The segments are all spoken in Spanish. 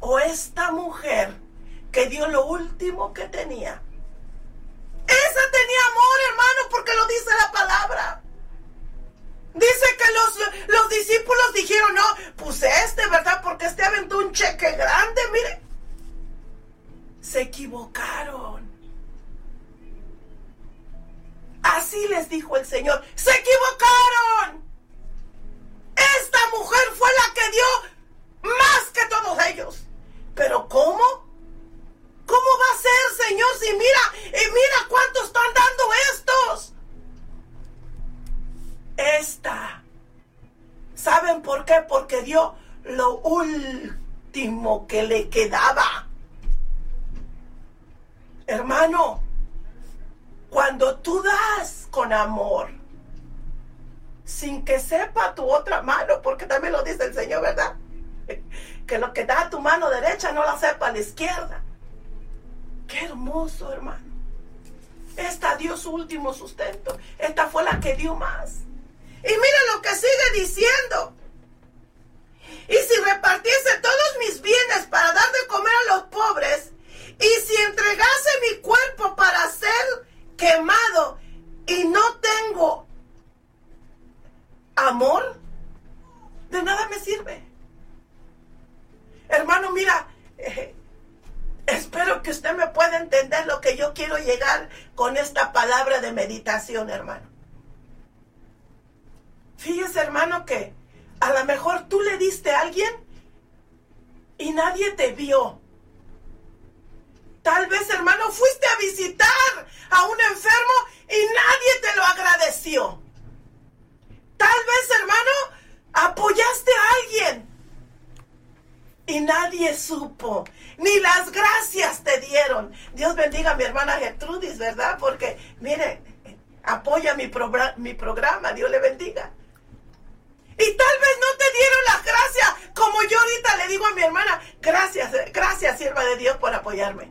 o esta mujer que dio lo último que tenía. Esa tenía amor, hermano, porque lo dice la palabra. Dice que los discípulos dijeron, no, pues ¿verdad? Porque aventó un cheque grande, mire. Se equivocaron. Así les dijo el Señor, ¡se equivocaron! Esta mujer fue la que dio más que todos ellos. ¿Pero cómo? ¿Cómo va a ser, Señor? Si mira cuánto están dando estos. ¿Saben por qué? Porque dio lo último que le quedaba. Hermano, cuando tú das con amor, sin que sepa tu otra mano, porque también lo dice el Señor, ¿verdad? Que lo que da a tu mano derecha no la sepa a la izquierda. Qué hermoso, hermano. Esta dio su último sustento. Esta fue la que dio más. Y mira lo que sigue diciendo. Y si repartiese todos mis bienes para dar de comer a los pobres, y si entregase mi cuerpo para ser quemado, y no tengo amor, de nada me sirve. Hermano, mira, espero que usted me pueda entender lo que yo quiero llegar con esta palabra de meditación, hermano. Fíjese, hermano, que a lo mejor tú le diste a alguien y nadie te vio. Tal vez, hermano, fuiste a visitar a un enfermo y nadie te lo agradeció. Tal vez, hermano, apoyaste a alguien y nadie supo, ni las gracias te dieron. Dios bendiga a mi hermana Gertrudis, ¿verdad? Porque, mire, apoya mi programa, Dios le bendiga. Y tal vez no te dieron las gracias, como yo ahorita le digo a mi hermana, gracias, sierva de Dios, por apoyarme.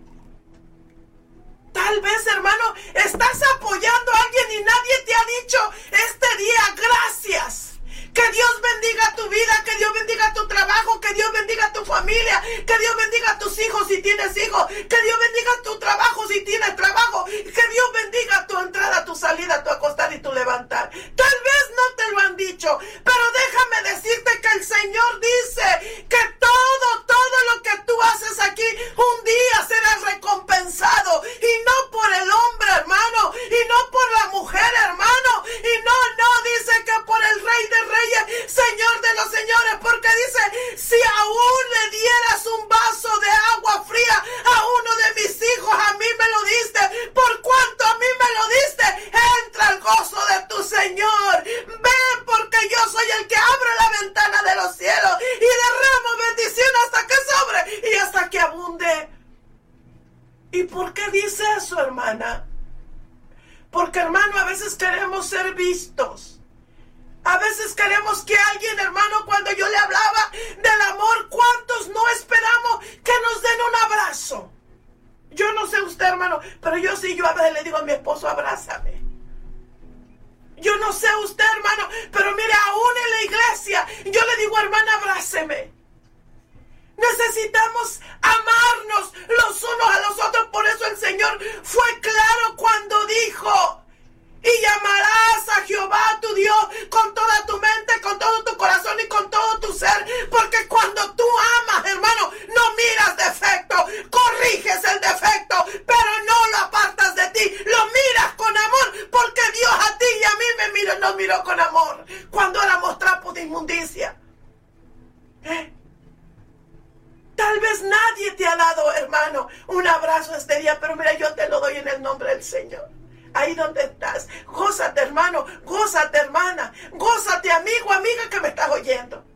Tal vez, hermano, estás apoyando a alguien y nadie te ha dicho este día gracias. Que Dios bendiga tu vida, que Dios bendiga tu trabajo, que Dios bendiga tu familia, que Dios bendiga tus hijos si tienes hijos, que Dios bendiga tu trabajo si tienes trabajo, que Dios bendiga tu entrada, tu salida, tu acostar y tu levantar. Tal vez no te lo han dicho, pero déjame decirte que el Señor dice que todo lo que tú haces aquí un día será recompensado, y no por el hombre, hermano, y no por la mujer, hermano, y no dice que por el Rey de Reyes, Señor de los señores, porque dice, si aún le dieras un vaso de agua fría a uno de mis hijos, a mí me lo diste, por cuanto a mí me lo diste, entra al gozo de tu Señor. Ven, porque yo soy el que abre la ventana de los cielos y derramo bendición hasta que sobre y hasta que abunde. ¿Y por qué dice eso, hermana? Porque, hermano, a veces queremos ser vistos. A veces queremos que alguien, hermano, cuando yo le hablaba del amor, ¿cuántos no esperamos que nos den un abrazo? Yo no sé usted, hermano, pero yo sí, yo a veces le digo a mi esposo, abrázame. Yo no sé usted, hermano, pero mire, aún en la iglesia, yo le digo, hermana, abráceme. Necesitamos amarnos los unos a los otros. Por eso el Señor fue claro cuando dijo, y llamarás a Jehová tu Dios con toda tu mente, con todo tu corazón y con todo tu ser. Porque cuando tú amas, hermano, no miras defecto, corriges el defecto, pero no lo apartas de ti, lo miras con amor, porque Dios a ti y a mí nos miró con amor cuando éramos trapos de inmundicia. Tal vez nadie te ha dado, hermano, un abrazo este día, pero mira, yo te lo doy en el nombre del Señor. Ahí donde estás, gózate, hermano, gózate, hermana, gózate, amigo, amiga que me estás oyendo.